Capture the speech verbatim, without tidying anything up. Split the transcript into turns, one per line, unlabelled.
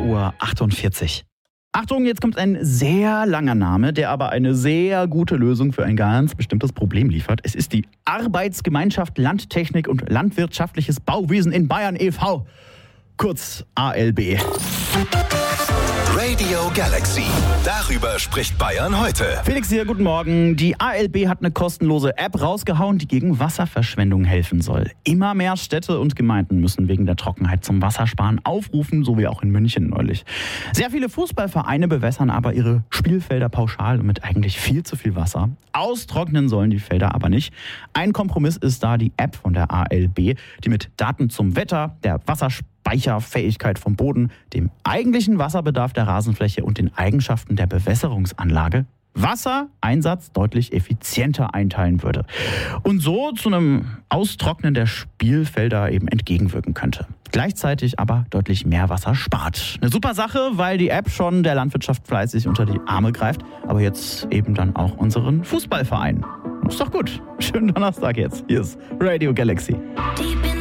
Uhr achtundvierzig. Achtung, jetzt kommt ein sehr langer Name, der aber eine sehr gute Lösung für ein ganz bestimmtes Problem liefert. Es ist die Arbeitsgemeinschaft Landtechnik und Landwirtschaftliches Bauwesen in Bayern e V, kurz A L B.
Radio Galaxy. Darüber spricht Bayern heute.
Felix hier, guten Morgen. Die A L B hat eine kostenlose App rausgehauen, die gegen Wasserverschwendung helfen soll. Immer mehr Städte und Gemeinden müssen wegen der Trockenheit zum Wassersparen aufrufen, so wie auch in München neulich. Sehr viele Fußballvereine bewässern aber ihre Spielfelder pauschal und mit eigentlich viel zu viel Wasser. Austrocknen sollen die Felder aber nicht. Ein Kompromiss ist da die App von der A L B, die mit Daten zum Wetter, der Wasserspeicherfähigkeit vom Boden, dem eigentlichen Wasserbedarf der Rasenfläche und den Eigenschaften der Bewässerungsanlage Wassereinsatz deutlich effizienter einteilen würde und so zu einem Austrocknen der Spielfelder eben entgegenwirken könnte. Gleichzeitig aber deutlich mehr Wasser spart. Eine super Sache, weil die App schon der Landwirtschaft fleißig unter die Arme greift, aber jetzt eben dann auch unseren Fußballverein. Ist doch gut. Schönen Donnerstag jetzt. Hier ist Radio Galaxy.